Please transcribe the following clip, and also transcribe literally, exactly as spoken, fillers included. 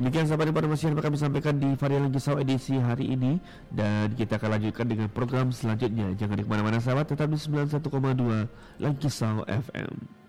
Demikian sahabat informasi yang kami sampaikan di varian Langgisa edisi hari ini, dan kita akan lanjutkan dengan program selanjutnya. Jangan di kemana-mana sahabat, tetap di sembilan puluh satu koma dua Langgisa F M.